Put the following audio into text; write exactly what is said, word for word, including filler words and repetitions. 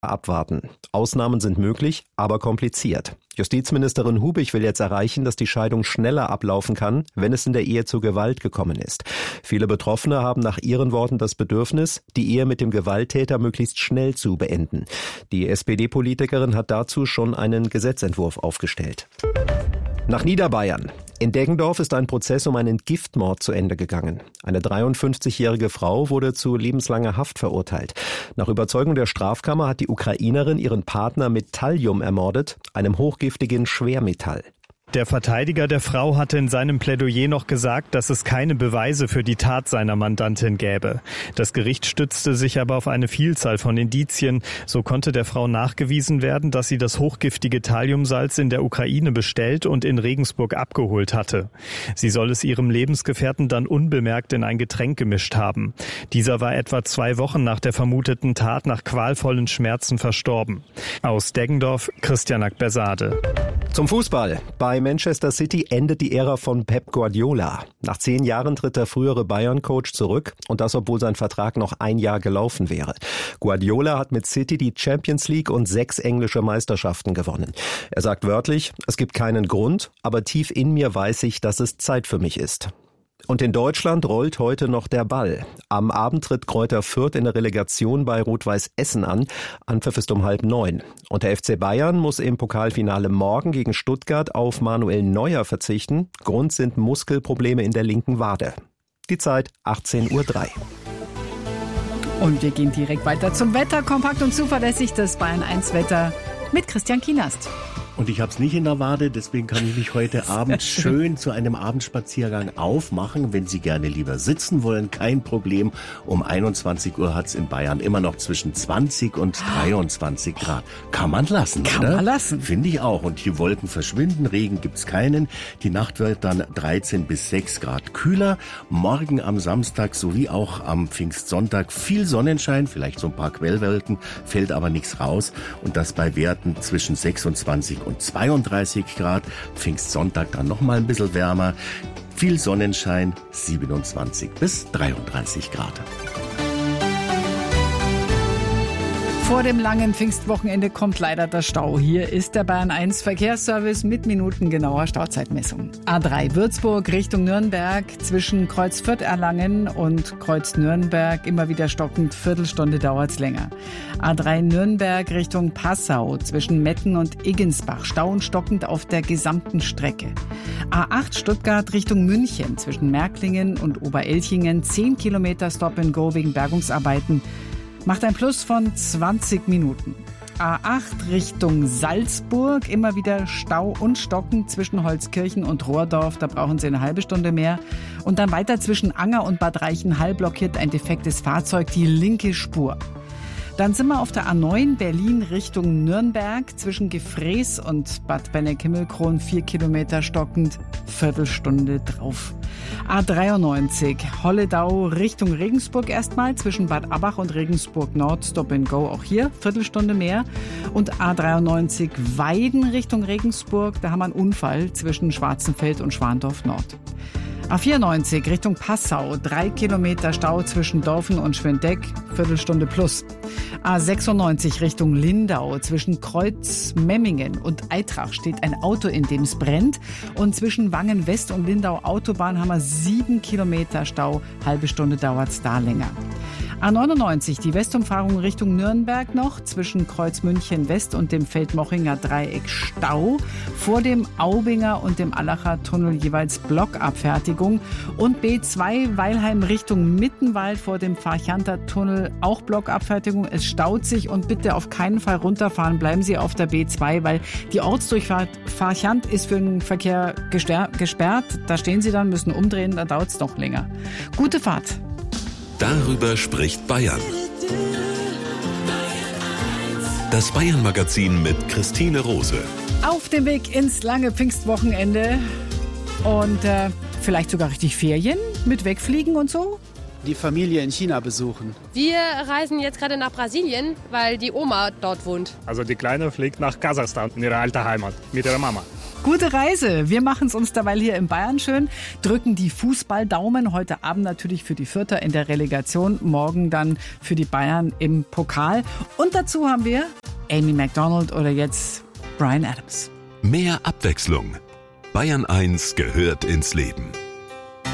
abwarten. Ausnahmen sind möglich, aber kompliziert. Justizministerin Hubich will jetzt erreichen, dass die Scheidung schneller ablaufen kann, wenn es in der Ehe zu Gewalt gekommen ist. Viele Betroffene haben nach ihren Worten das Bedürfnis, die Ehe mit dem Gewalttäter möglichst schnell zu beenden. Die S P D-Politikerin hat dazu schon einen Gesetzentwurf aufgestellt. Nach Niederbayern. In Deggendorf ist ein Prozess um einen Giftmord zu Ende gegangen. Eine dreiundfünfzigjährige Frau wurde zu lebenslanger Haft verurteilt. Nach Überzeugung der Strafkammer hat die Ukrainerin ihren Partner mit Thallium ermordet, einem hochgiftigen Schwermetall. Der Verteidiger der Frau hatte in seinem Plädoyer noch gesagt, dass es keine Beweise für die Tat seiner Mandantin gäbe. Das Gericht stützte sich aber auf eine Vielzahl von Indizien. So konnte der Frau nachgewiesen werden, dass sie das hochgiftige Thalliumsalz in der Ukraine bestellt und in Regensburg abgeholt hatte. Sie soll es ihrem Lebensgefährten dann unbemerkt in ein Getränk gemischt haben. Dieser war etwa zwei Wochen nach der vermuteten Tat nach qualvollen Schmerzen verstorben. Aus Deggendorf, Christian Akbersade. Zum Fußball. Bei Manchester City endet die Ära von Pep Guardiola. Nach zehn Jahren tritt der frühere Bayern-Coach zurück und das, obwohl sein Vertrag noch ein Jahr gelaufen wäre. Guardiola hat mit City die Champions League und sechs englische Meisterschaften gewonnen. Er sagt wörtlich, es gibt keinen Grund, aber tief in mir weiß ich, dass es Zeit für mich ist. Und in Deutschland rollt heute noch der Ball. Am Abend tritt Greuther Fürth in der Relegation bei Rot-Weiß Essen an. Anpfiff ist um halb neun. Und der F C Bayern muss im Pokalfinale morgen gegen Stuttgart auf Manuel Neuer verzichten. Grund sind Muskelprobleme in der linken Wade. Die Zeit achtzehn Uhr drei. Und wir gehen direkt weiter zum Wetter. Kompakt und zuverlässig das Bayern eins Wetter mit Christian Kienast. Und ich habe es nicht in der Wade, deswegen kann ich mich heute Abend schön zu einem Abendspaziergang aufmachen. Wenn Sie gerne lieber sitzen wollen, kein Problem. Um einundzwanzig Uhr hat es in Bayern immer noch zwischen zwanzig und dreiundzwanzig Grad. Kann man lassen, Kann oder? man lassen. Finde ich auch. Und die Wolken verschwinden, Regen gibt's keinen. Die Nacht wird dann dreizehn bis sechs Grad kühler. Morgen am Samstag sowie auch am Pfingstsonntag viel Sonnenschein, vielleicht so ein paar Quellwolken, fällt aber nichts raus. Und das bei Werten zwischen sechsundzwanzig und zweiunddreißig Grad. Pfingstsonntag dann noch mal ein bisschen wärmer. Viel Sonnenschein, siebenundzwanzig bis dreiunddreißig Grad. Vor dem langen Pfingstwochenende kommt leider der Stau. Hier ist der Bayern eins Verkehrsservice mit minutengenauer Stauzeitmessung. A drei Würzburg Richtung Nürnberg zwischen Kreuz Fürth-Erlangen und Kreuz Nürnberg immer wieder stockend. Viertelstunde dauert's länger. A drei Nürnberg Richtung Passau zwischen Metten und Iggensbach. Stau und stockend auf der gesamten Strecke. A acht Stuttgart Richtung München zwischen Märklingen und Oberelchingen. zehn Kilometer Stop and Go wegen Bergungsarbeiten. Macht ein Plus von zwanzig Minuten. A acht Richtung Salzburg, immer wieder Stau und Stocken zwischen Holzkirchen und Rohrdorf, da brauchen Sie eine halbe Stunde mehr. Und dann weiter zwischen Anger und Bad Reichenhall blockiert ein defektes Fahrzeug die linke Spur. Dann sind wir auf der A neun Berlin Richtung Nürnberg zwischen Gefrees und Bad Benneck-Himmelkron, vier Kilometer stockend, Viertelstunde drauf. A dreiundneunzig Holledau Richtung Regensburg erstmal zwischen Bad Abbach und Regensburg Nord, Stop and Go auch hier, Viertelstunde mehr. Und A dreiundneunzig Weiden Richtung Regensburg, da haben wir einen Unfall zwischen Schwarzenfeld und Schwandorf Nord. A vierundneunzig Richtung Passau, drei Kilometer Stau zwischen Dorfen und Schwendeck, Viertelstunde plus. A sechsundneunzig Richtung Lindau, zwischen Kreuz Memmingen und Eitrach steht ein Auto, in dem es brennt. Und zwischen Wangen West und Lindau Autobahn haben wir sieben Kilometer Stau, halbe Stunde dauert's da länger. A neunundneunzig, die Westumfahrung Richtung Nürnberg noch, zwischen Kreuz München West und dem Feldmochinger Dreieck Stau, vor dem Aubinger und dem Allacher Tunnel jeweils Blockabfertigung und B zwei Weilheim Richtung Mittenwald vor dem Farchanter Tunnel auch Blockabfertigung. Es staut sich und bitte auf keinen Fall runterfahren, bleiben Sie auf der B zwei, weil die Ortsdurchfahrt Farchant ist für den Verkehr gesperrt. Da stehen Sie dann, müssen umdrehen, da dauert es noch länger. Gute Fahrt. Darüber spricht Bayern. Das Bayern-Magazin mit Christine Rose. Auf dem Weg ins lange Pfingstwochenende und äh, vielleicht sogar richtig Ferien mit Wegfliegen und so. Die Familie in China besuchen. Wir reisen jetzt gerade nach Brasilien, weil die Oma dort wohnt. Also die Kleine fliegt nach Kasachstan, in ihre alte Heimat, mit ihrer Mama. Gute Reise. Wir machen es uns derweil hier in Bayern schön, drücken die Fußballdaumen. Heute Abend natürlich für die Vierter in der Relegation, morgen dann für die Bayern im Pokal. Und dazu haben wir Amy Macdonald oder jetzt Bryan Adams. Mehr Abwechslung. Bayern eins gehört ins Leben.